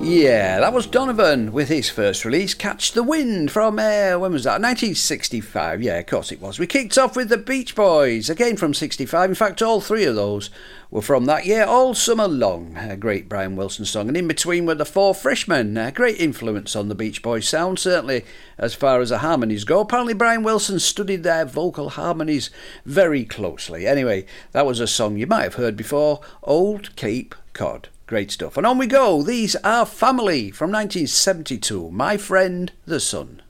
Yeah, that was Donovan with his first release, Catch the Wind, from, when was that? 1965, yeah, of course it was. We kicked off with the Beach Boys, again from 65. In fact, all three of those were from that year, All Summer Long, a great Brian Wilson song. And in between were the Four Freshmen, a great influence on the Beach Boys sound, certainly as far as the harmonies go. Apparently Brian Wilson studied their vocal harmonies very closely. Anyway, that was a song you might have heard before, Old Cape Cod. Great stuff. And on we go. These are Family from 1972. My Friend the Sun.